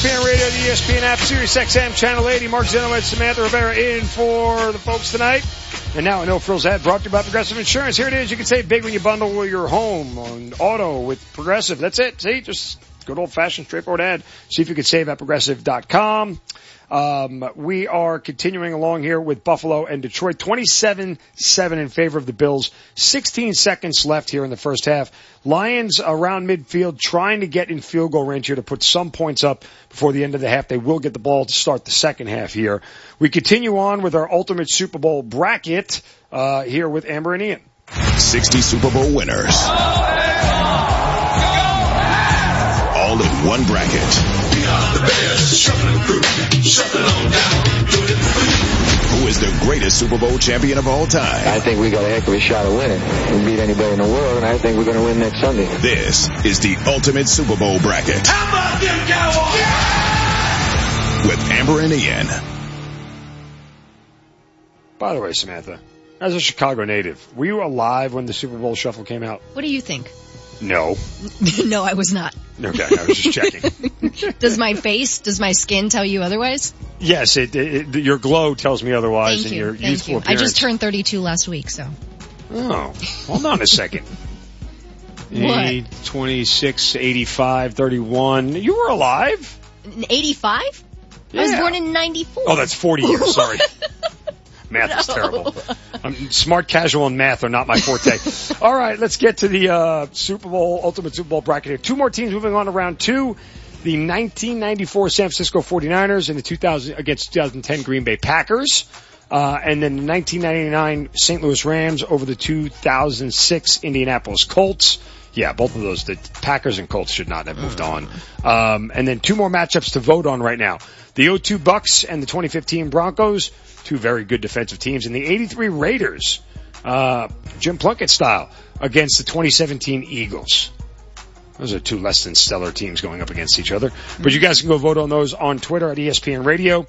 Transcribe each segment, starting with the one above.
ESPN Radio, the ESPN app, Sirius XM, Channel 80. Mark Zenowitz, Samantha Rivera in for the folks tonight. And now a No Frills ad brought to you by Progressive Insurance. Here it is. You can save big when you bundle your home on auto with Progressive. That's it. See, just good old-fashioned, straightforward ad. See if you can save at Progressive.com. We are continuing along here with Buffalo and Detroit. 27-7 in favor of the Bills. 16 seconds left here in the first half. Lions around midfield trying to get in field goal range here to put some points up before the end of the half. They will get the ball to start the second half here. We continue on with our ultimate Super Bowl bracket here with Amber and Ian. 60 Super Bowl winners. All in one bracket. The Bears shuffling through, shuffling on down, doing it for you. Who is the greatest Super Bowl champion of all time? I think we got a heck of a shot of winning. We beat anybody in the world, and I think we're going to win next Sunday. This is the ultimate Super Bowl bracket. How about them Cowboys? Yeah! With Amber and Ian. By the way, Samantha, as a Chicago native, were you alive when the Super Bowl shuffle came out? What do you think? No. No, I was not. Okay, I was just checking. Does my skin tell you otherwise? Yes, your glow tells me otherwise. Thank and you. Your Thank youthful you. appearance. I just turned 32 last week, so. Oh, hold on a second. What? 26, 85, 31. You were alive? 85? Yeah. I was born in 94. Oh, that's 40 years. Sorry. Math is terrible. Smart, casual, and math are not my forte. All right, let's get to the ultimate Super Bowl bracket here. Two more teams moving on to round two. The 1994 San Francisco 49ers and the 2010 Green Bay Packers. And then the 1999 St. Louis Rams over the 2006 Indianapolis Colts. Yeah, both of those, the Packers and Colts should not have moved on. And then two more matchups to vote on right now. The 02 Bucks and the 2015 Broncos, two very good defensive teams, and the 83 Raiders, Jim Plunkett style, against the 2017 Eagles. Those are two less than stellar teams going up against each other. But you guys can go vote on those on Twitter at ESPN Radio,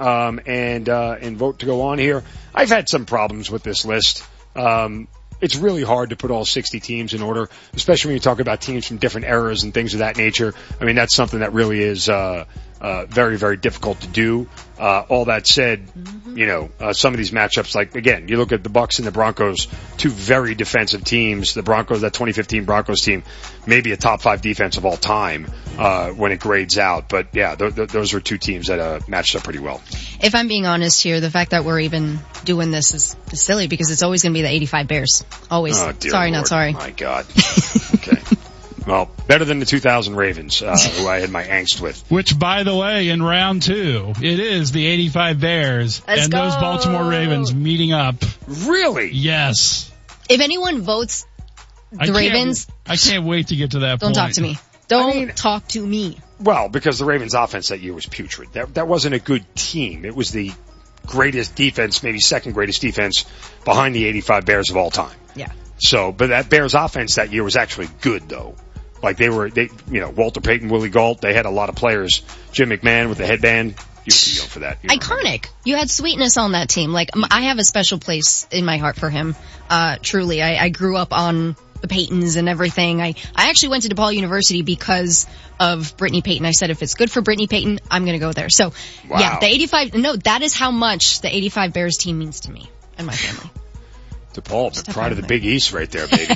and vote to go on here. I've had some problems with this list. It's really hard to put all 60 teams in order, especially when you talk about teams from different eras and things of that nature. I mean, that's something that really is very, very difficult to do. All that said, some of these matchups, like, again, you look at the Bucks and the Broncos, two very defensive teams. The Broncos, that 2015 Broncos team, maybe a top 5 defense of all time when it grades out. But, yeah, those are two teams that matched up pretty well. If I'm being honest here, the fact that we're even doing this is silly because it's always going to be the 85 Bears. Always. Oh, dear sorry, Lord. not sorry. My God. Okay. Well, better than the 2000 Ravens, who I had my angst with. Which, by the way, in round two, it is the 85 Bears Let's and go. those Baltimore Ravens meeting up. Really? Yes. If anyone votes the Ravens, I can't wait to get to that don't point. talk to me. Don't talk to me. Well, because the Ravens offense that year was putrid. That wasn't a good team. It was the greatest defense, maybe second greatest defense behind the 85 Bears of all time. Yeah. So, but that Bears offense that year was actually good though. Like Walter Payton, Willie Gault, they had a lot of players. Jim McMahon with the headband. You go for that. Iconic. You had sweetness on that team. Like, I have a special place in my heart for him. Truly. I grew up on the Paytons and everything. I actually went to DePaul University because of Brittany Payton. I said, if it's good for Brittany Payton, I'm going to go there. So, wow. Yeah, that is how much the 85 Bears team means to me and my family. DePaul, the pride of the Big East right there, baby.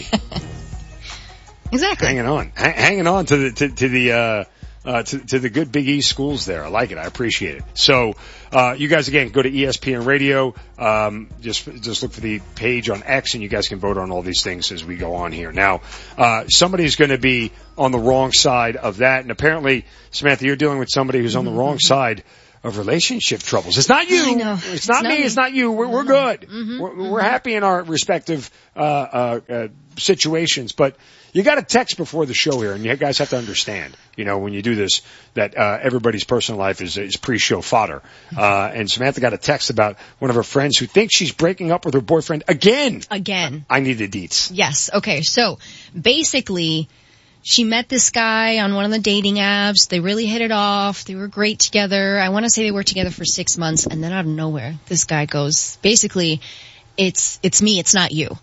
Exactly. Hanging on to the good Big East schools there. I like it. I appreciate it. So, you guys again go to ESPN Radio. Just look for the page on X, and you guys can vote on all these things as we go on here. Now, somebody's going to be on the wrong side of that, and apparently, Samantha, you're dealing with somebody who's on the wrong side of relationship troubles. It's not you. I know. It's not me. It's not you. We're good. Mm-hmm. We're happy in our respective situations, but you got to text before the show here, and you guys have to understand, when you do this, that everybody's personal life is pre-show fodder. And Samantha got a text about one of her friends who thinks she's breaking up with her boyfriend again. I need the deets. Yes. Okay. So basically, she met this guy on one of the dating apps. They really hit it off. They were great together. I want to say they were together for 6 months, and then out of nowhere, this guy goes, basically, it's me, it's not you.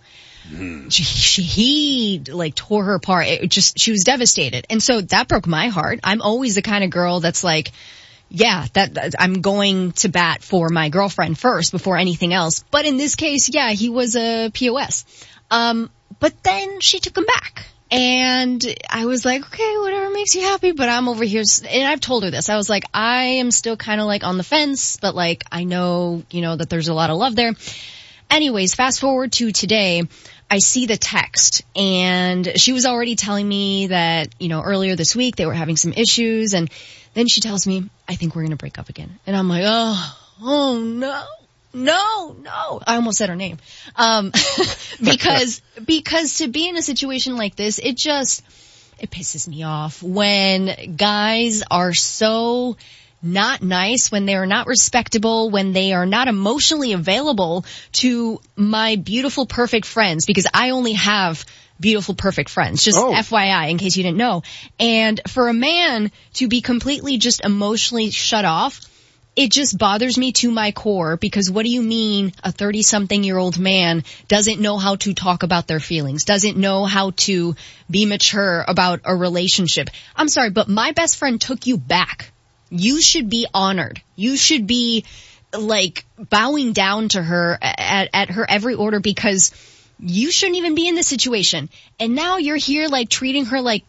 he like tore her apart. She was devastated. And so that broke my heart. I'm always the kind of girl that's like, yeah, that I'm going to bat for my girlfriend first before anything else. But in this case, yeah, he was a POS. But then she took him back. And I was like, okay, whatever makes you happy, but I'm over here. And I've told her this. I was like, I am still kind of like on the fence, but like, I know, that there's a lot of love there. Anyways, fast forward to today, I see the text, and she was already telling me that, earlier this week they were having some issues, and then she tells me, I think we're going to break up again. And I'm like, oh no. No. I almost said her name. Because to be in a situation like this, it pisses me off when guys are so not nice, when they are not respectable, when they are not emotionally available to my beautiful, perfect friends, because I only have beautiful, perfect friends. Just FYI, in case you didn't know. And for a man to be completely just emotionally shut off, it just bothers me to my core, because what do you mean a 30-something-year-old man doesn't know how to talk about their feelings, doesn't know how to be mature about a relationship? I'm sorry, but my best friend took you back. You should be honored. You should be, like, bowing down to her at her every order, because you shouldn't even be in this situation. And now you're here, like, treating her like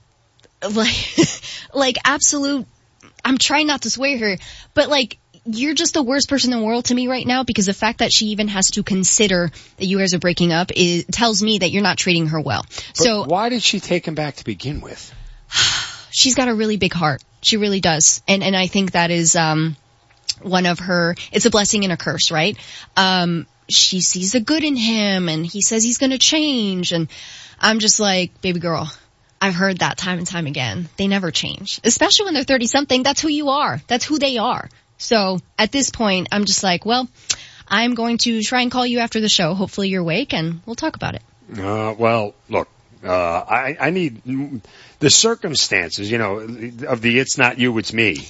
absolute, I'm trying not to swear here, but, like, you're just the worst person in the world to me right now, because the fact that she even has to consider that you guys are breaking up tells me that you're not treating her well. But why did she take him back to begin with? She's got a really big heart. She really does. And I think that is, one of her, it's a blessing and a curse, right? She sees the good in him, and he says he's gonna change, and I'm just like, baby girl, I've heard that time and time again. They never change. Especially when they're 30-something. That's who you are. That's who they are. So at this point, I'm just like, well, I'm going to try and call you after the show. Hopefully you're awake, and we'll talk about it. Well, look, I need the circumstances, of the it's not you, it's me.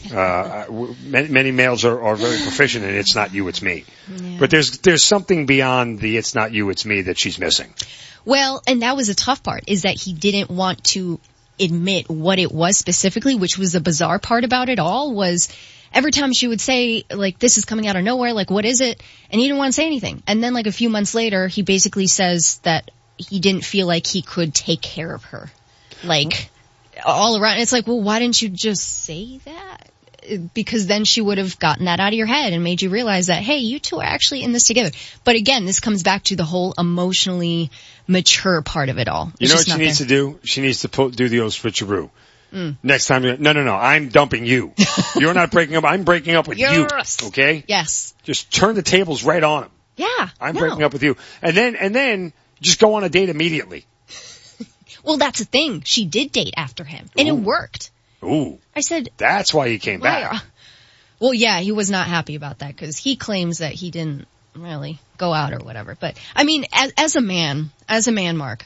Many males are very proficient in it's not you, it's me. Yeah. But there's something beyond the it's not you, it's me that she's missing. Well, and that was the tough part, is that he didn't want to admit what it was specifically, which was the bizarre part about it all, was every time she would say, like, this is coming out of nowhere, like, what is it? And he didn't want to say anything. And then, like, a few months later, he basically says that he didn't feel like he could take care of her. Like, all around. It's like, well, why didn't you just say that? Because then she would have gotten that out of your head and made you realize that, hey, you two are actually in this together. But again, this comes back to the whole emotionally mature part of it all. You know what she needs to do? She needs to do the old switcheroo. Next time, no, I'm dumping you. You're not breaking up. I'm breaking up with you. Okay? Yes. Just turn the tables right on him. Yeah. I'm breaking up with you. And then just go on a date immediately. Well, that's the thing. She did date after him, and it worked. Ooh. I said, that's why he came back. Well, yeah, he was not happy about that, because he claims that he didn't really go out or whatever. But I mean, as a man, Mark,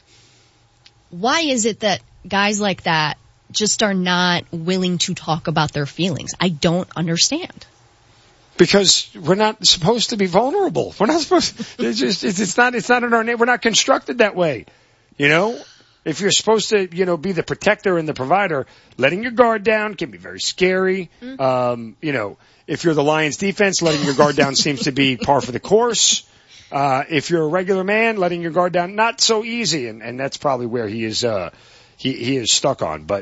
why is it that guys like that just are not willing to talk about their feelings? I don't understand. Because we're not supposed to be vulnerable. We're not supposed to, it's not in our name. We're not constructed that way. If you're supposed to, be the protector and the provider, letting your guard down can be very scary. Mm-hmm. If you're the Lions defense, letting your guard down seems to be par for the course. If you're a regular man, letting your guard down, not so easy. And that's probably where he is, he is stuck on. But,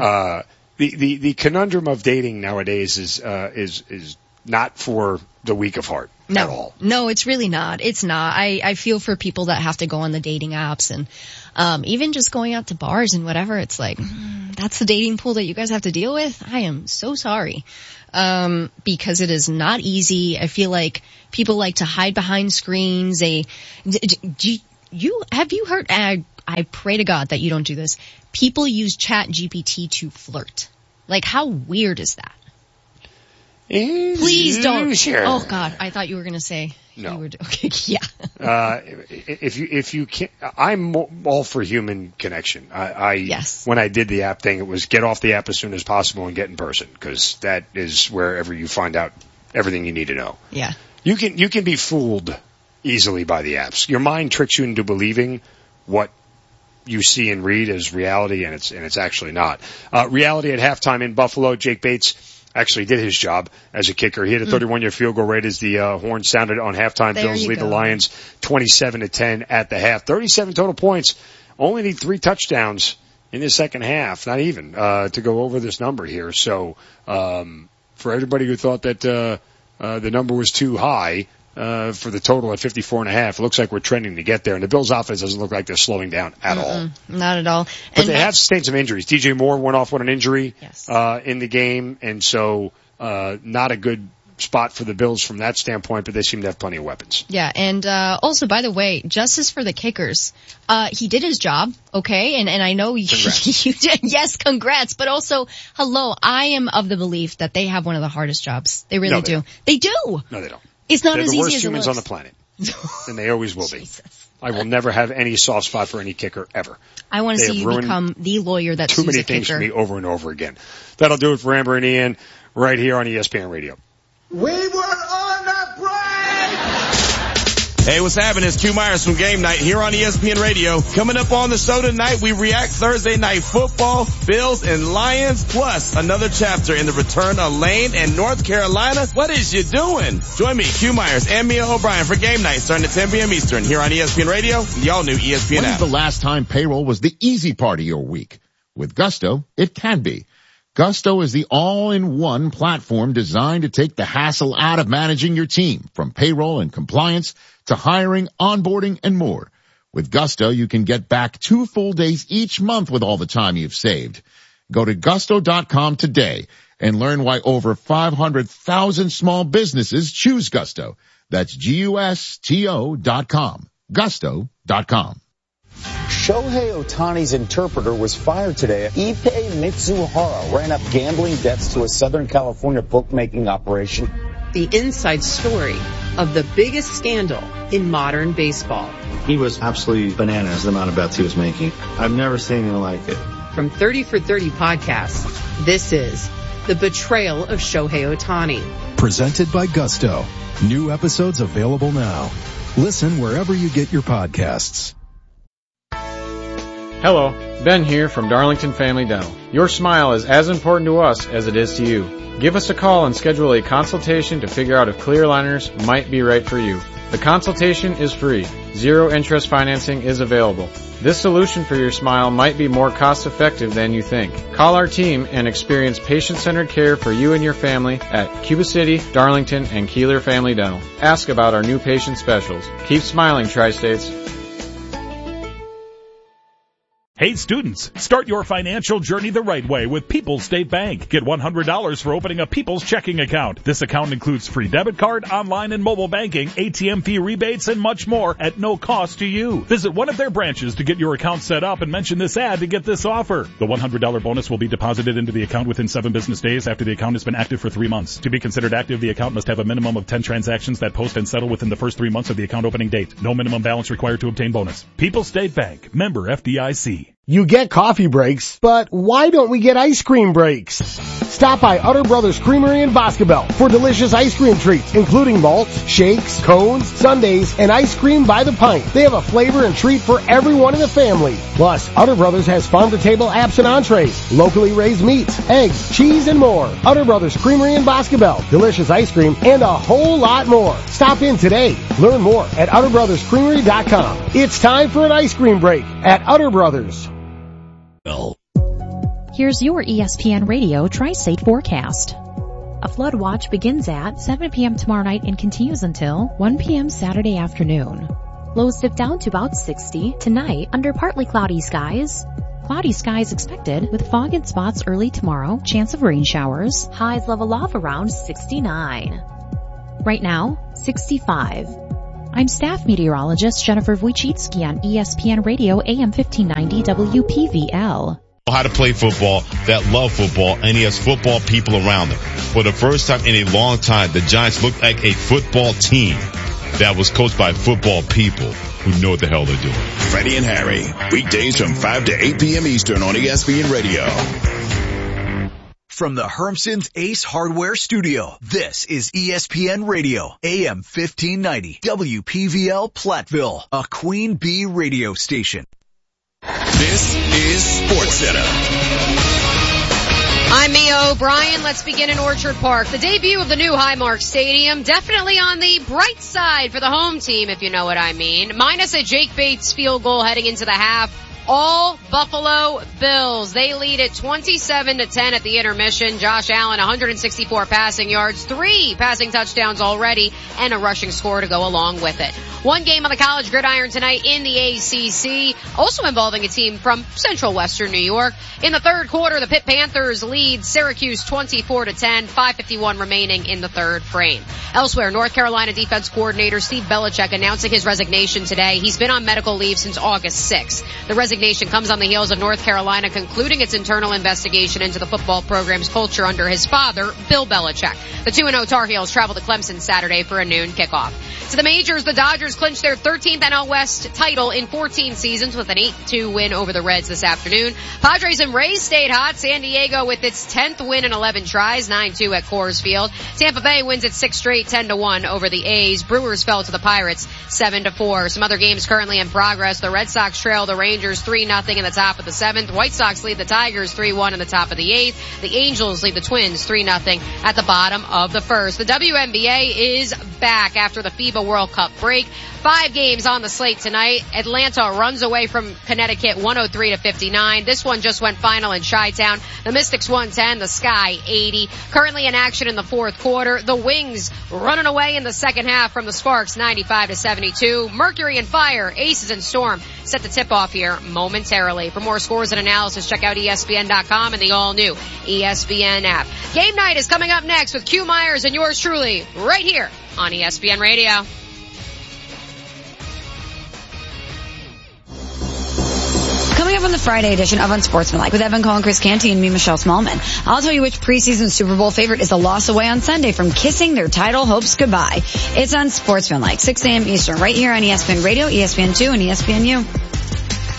the conundrum of dating nowadays is not for the weak of heart at all. No, it's really not. It's not. I feel for people that have to go on the dating apps and, even just going out to bars and whatever. It's like, that's the dating pool that you guys have to deal with. I am so sorry. Because it is not easy. I feel like people like to hide behind screens. Have you heard, I pray to God that you don't do this. People use ChatGPT to flirt. Like, how weird is that? Please don't. Sure. Oh God, I thought you were going to say. No. You were, okay, yeah. If you can't, I'm all for human connection. Yes. When I did the app thing, it was get off the app as soon as possible and get in person, because that is wherever you find out everything you need to know. Yeah. You can be fooled easily by the apps. Your mind tricks you into believing what you see and read as reality, and it's actually not. Reality at halftime in Buffalo, Jake Bates actually did his job as a kicker. He had a 31-yard field goal rate as the horn sounded on halftime. Bills lead the Lions 27-10 at the half. 37 total points. Only need 3 touchdowns in the second half, not even, to go over this number here. So, for everybody who thought that, the number was too high, for the total at 54.5, it looks like we're trending to get there. And the Bills offense doesn't look like they're slowing down at all. Not at all. But they have sustained some injuries. DJ Moore went off with an injury, in the game. And so, not a good spot for the Bills from that standpoint, but they seem to have plenty of weapons. Yeah, and also, by the way, justice for the kickers. He did his job, okay, and I know you did. Yes, congrats. But also, hello, I am of the belief that they have one of the hardest jobs. They really do. They do. No, they don't. It's not as easy as it looks. They're the worst humans on the planet, and they always will be. I will never have any soft spot for any kicker ever. I want to see you become the lawyer that sues a kicker. Too many things for me over and over again. That'll do it for Amber and Ian right here on ESPN Radio. We were on a break! Hey, what's happening? It's Q Myers from Game Night here on ESPN Radio. Coming up on the show tonight, we react Thursday Night Football, Bills and Lions, plus another chapter in the return of Lane and North Carolina. What is you doing? Join me, Q Myers and Mia O'Brien for Game Night starting at 10 p.m. Eastern here on ESPN Radio, the all-new ESPN app. When was the last time payroll was the easy part of your week? With Gusto, it can be. Gusto is the all-in-one platform designed to take the hassle out of managing your team, from payroll and compliance to hiring, onboarding, and more. With Gusto, you can get back 2 full days each month with all the time you've saved. Go to gusto.com today and learn why over 500,000 small businesses choose Gusto. That's GUSTO.com. Gusto.com. Shohei Ohtani's interpreter was fired today. Ippei Mitsuhara ran up gambling debts to a Southern California bookmaking operation. The inside story of the biggest scandal in modern baseball. He was absolutely bananas, the amount of bets he was making. I've never seen anything like it. From 30 for 30 podcasts, this is The Betrayal of Shohei Ohtani. Presented by Gusto. New episodes available now. Listen wherever you get your podcasts. Hello, Ben here from Darlington Family Dental. Your smile is as important to us as it is to you. Give us a call and schedule a consultation to figure out if clear aligners might be right for you. The consultation is free. Zero interest financing is available. This solution for your smile might be more cost effective than you think. Call our team and experience patient-centered care for you and your family at Cuba City, Darlington, and Keeler Family Dental. Ask about our new patient specials. Keep smiling, Tri-States. Hey students, start your financial journey the right way with People's State Bank. Get $100 for opening a People's checking account. This account includes free debit card, online and mobile banking, ATM fee rebates, and much more at no cost to you. Visit one of their branches to get your account set up and mention this ad to get this offer. The $100 bonus will be deposited into the account within 7 business days after the account has been active for 3 months. To be considered active, the account must have a minimum of 10 transactions that post and settle within the first 3 months of the account opening date. No minimum balance required to obtain bonus. People's State Bank, member FDIC. You get coffee breaks, but why don't we get ice cream breaks? Stop by Utter Brothers Creamery in Boscobel for delicious ice cream treats, including malts, shakes, cones, sundaes, and ice cream by the pint. They have a flavor and treat for everyone in the family. Plus, Utter Brothers has farm-to-table apps and entrees, locally raised meats, eggs, cheese, and more. Utter Brothers Creamery in Boscobel, delicious ice cream, and a whole lot more. Stop in today. Learn more at UtterBrothersCreamery.com. It's time for an ice cream break at Utter Brothers. Here's your ESPN Radio Tri-State forecast. A flood watch begins at 7 p.m. tomorrow night and continues until 1 p.m. Saturday afternoon. Lows dip down to about 60 tonight under partly cloudy skies. Cloudy skies expected with fog in spots early tomorrow, chance of rain showers. Highs level off around 69. Right now, 65. I'm staff meteorologist Jennifer Wojcicki on ESPN Radio AM 1590 WPVL. How to play football, that love football, and he has football people around him. For the first time in a long time, the Giants look like a football team that was coached by football people who know what the hell they're doing. Freddie and Harry, weekdays from 5 to 8 p.m. Eastern on ESPN Radio. from the Hermson's Ace Hardware Studio, this is ESPN Radio, AM 1590, WPVL Platteville, a Queen Bee radio station. This is SportsCenter. I'm Mia O'Brien. Let's begin in Orchard Park. The debut of the new Highmark Stadium, definitely on the bright side for the home team, if you know what I mean. Minus a Jake Bates field goal heading into the half. All Buffalo Bills. They lead at 27-10 at the intermission. Josh Allen, 164 passing yards, 3 passing touchdowns already, and a rushing score to go along with it. One game on the college gridiron tonight in the ACC, also involving a team from Central Western New York. In the third quarter, the Pitt Panthers lead Syracuse 24-10, 5:51 remaining in the third frame. Elsewhere, North Carolina defense coordinator Steve Belichick announcing his resignation today. He's been on medical leave since August 6th. The resignation comes on the heels of North Carolina concluding its internal investigation into the football program's culture under his father, Bill Belichick. The 2-0 Tar Heels travel to Clemson Saturday for a noon kickoff. To the majors, the Dodgers clinched their 13th NL West title in 14 seasons with an 8-2 win over the Reds this afternoon. Padres and Rays stayed hot. San Diego with its 10th win in 11 tries, 9-2 at Coors Field. Tampa Bay wins its 6th straight, 10-1 over the A's. Brewers fell to the Pirates, 7-4. Some other games currently in progress. The Red Sox trail the Rangers 3-0 in the top of the 7th. White Sox lead the Tigers 3-1 in the top of the 8th. The Angels lead the Twins 3-0 at the bottom of the 1st. The WNBA is back after the FIBA World Cup break. 5 games on the slate tonight. Atlanta runs away from Connecticut 103-59. This one just went final in Chi-Town. The Mystics 110, the Sky 80. Currently in action in the fourth quarter. The Wings running away in the second half from the Sparks 95-72. Mercury and Fire, Aces and Storm set the tip off here momentarily. For more scores and analysis, check out ESPN.com and the all-new ESPN app. Game night is coming up next with Q Myers and yours truly right here on ESPN Radio. Coming up on the Friday edition of Unsportsmanlike with Evan Cohen, Chris Canty, and me, Michelle Smallman. I'll tell you which preseason Super Bowl favorite is a loss away on Sunday from kissing their title hopes goodbye. It's Unsportsmanlike, 6 a.m. Eastern, right here on ESPN Radio, ESPN2, and ESPNU.